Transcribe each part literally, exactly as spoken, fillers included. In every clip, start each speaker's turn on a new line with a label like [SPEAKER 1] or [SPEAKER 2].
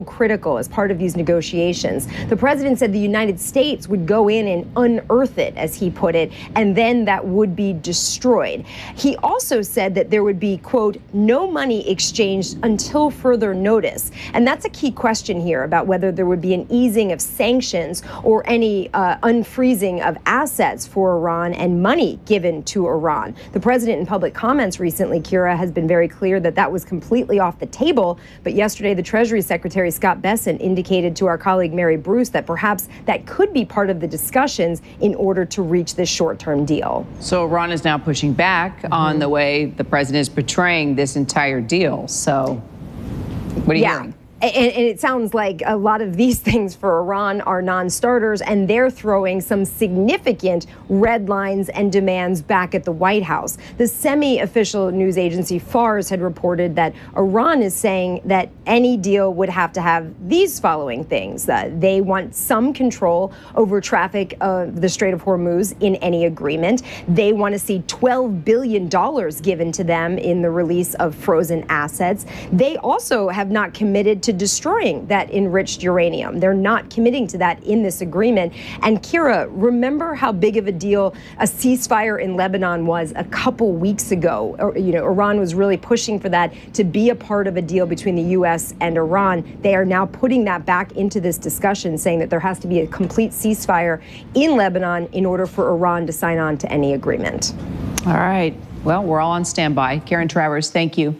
[SPEAKER 1] critical as part of these negotiations. The president said the United States would go in and unearth it, as he put it, and then that would be destroyed. He also said that there would be, quote, no money exchanged until further notice. And that's a key question here about whether there would be an easing of sanctions or any uh, unfreezing of assets for Iran and money given to Iran. The president, in public comments recently, Kira, has been very clear that that was completely off the table. But yesterday, the Treasury Secretary Scott Bessent indicated to our colleague Mary Bruce that perhaps that could be part of the discussions in order to reach this short-term deal.
[SPEAKER 2] So Iran is now pushing back mm-hmm. on the way the president is portraying this entire deal. So what are you
[SPEAKER 1] yeah.
[SPEAKER 2] hearing?
[SPEAKER 1] And, and it sounds like a lot of these things for Iran are non-starters, and they're throwing some significant red lines and demands back at the White House. The semi-official news agency Fars had reported that Iran is saying that any deal would have to have these following things. Uh, they want some control over traffic of the Strait of Hormuz in any agreement. They want to see twelve billion dollars given to them in the release of frozen assets. They also have not committed to destroying that enriched uranium. They're not committing to that in this agreement. And Kira, remember how big of a deal a ceasefire in Lebanon was a couple weeks ago? Or, you know, Iran was really pushing for that to be a part of a deal between the U S and Iran. They are now putting that back into this discussion, saying that there has to be a complete ceasefire in Lebanon in order for Iran to sign on to any agreement.
[SPEAKER 2] All right. Well, we're all on standby. Karen Travers, thank you.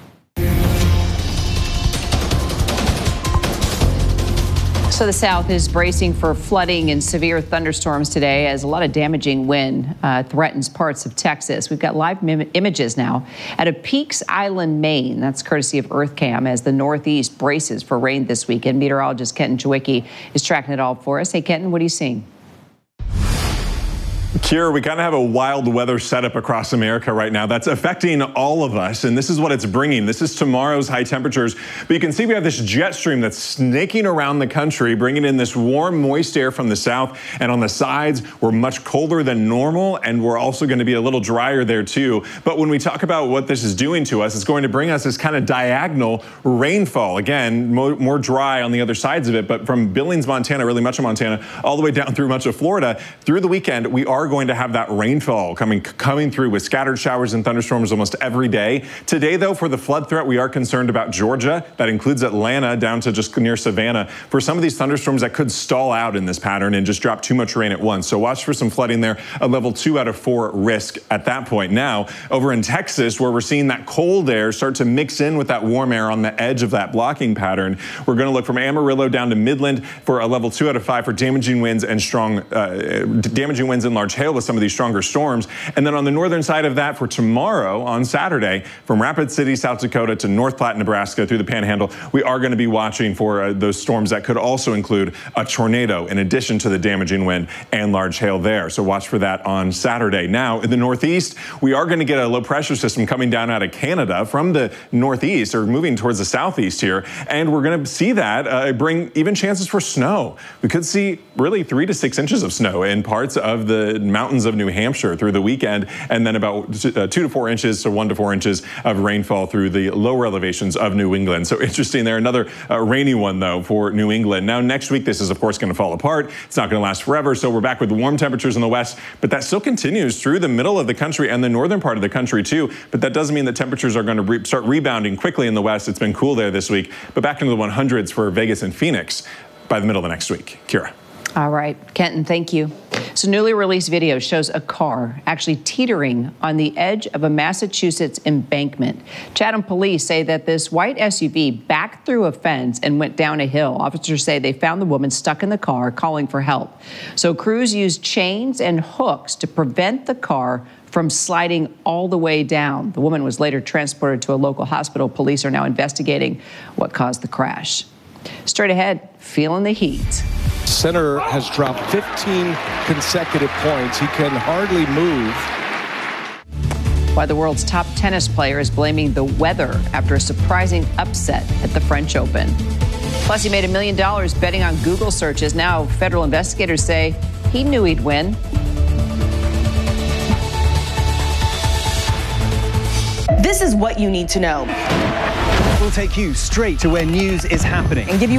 [SPEAKER 2] So the South is bracing for flooding and severe thunderstorms today as a lot of damaging wind uh, threatens parts of Texas. We've got live im- images now out of Peaks Island, Maine. That's courtesy of EarthCam as the Northeast braces for rain this weekend. Meteorologist Kenton Chewicki is tracking it all for us. Hey, Kenton, what are you seeing?
[SPEAKER 3] Kira, we kind of have a wild weather setup across America right now that's affecting all of us, and this is what it's bringing. This is tomorrow's high temperatures, but you can see we have this jet stream that's snaking around the country, bringing in this warm, moist air from the south, and on the sides, we're much colder than normal, and we're also going to be a little drier there too. But when we talk about what this is doing to us, it's going to bring us this kind of diagonal rainfall. Again, more, more dry on the other sides of it, but from Billings, Montana, really much of Montana, all the way down through much of Florida, through the weekend, we are going to have that rainfall coming coming through with scattered showers and thunderstorms almost every day. Today, though, for the flood threat, we are concerned about Georgia. That includes Atlanta down to just near Savannah. For some of these thunderstorms that could stall out in this pattern and just drop too much rain at once. So watch for some flooding there, a level two out of four risk at that point. Now, over in Texas, where we're seeing that cold air start to mix in with that warm air on the edge of that blocking pattern, we're going to look from Amarillo down to Midland for a level two out of five for damaging winds and strong uh, damaging winds and large hail with some of these stronger storms. And then on the northern side of that for tomorrow on Saturday, from Rapid City, South Dakota to North Platte, Nebraska through the Panhandle, we are going to be watching for uh, those storms that could also include a tornado in addition to the damaging wind and large hail there. So watch for that on Saturday. Now in the Northeast, we are going to get a low pressure system coming down out of Canada from the Northeast or moving towards the Southeast here. And we're going to see that uh, bring even chances for snow. We could see really three to six inches of snow in parts of the mountains of New Hampshire through the weekend, and then about uh, two to four inches to one to four inches of rainfall through the lower elevations of New England. So interesting there. Another uh, rainy one, though, for New England. Now, next week, this is, of course, going to fall apart. It's not going to last forever. So we're back with warm temperatures in the west, but that still continues through the middle of the country and the northern part of the country, too. But that doesn't mean that temperatures are going to re- start rebounding quickly in the west. It's been cool there this week, but back into the hundreds for Vegas and Phoenix by the middle of the next week. Kira.
[SPEAKER 2] All right, Kenton, thank you. So newly released video shows a car actually teetering on the edge of a Massachusetts embankment. Chatham police say that this white S U V backed through a fence and went down a hill. Officers say they found the woman stuck in the car calling for help. So crews used chains and hooks to prevent the car from sliding all the way down. The woman was later transported to a local hospital. Police are now investigating what caused the crash. Straight ahead, feeling the heat.
[SPEAKER 4] Center has dropped fifteen consecutive points. He can hardly move.
[SPEAKER 2] Why the world's top tennis player is blaming the weather after a surprising upset at the French Open. Plus, he made a million dollars betting on Google searches. Now, federal investigators say he knew he'd win.
[SPEAKER 5] This is what you need to know. We'll take you straight to where news is happening
[SPEAKER 2] and give you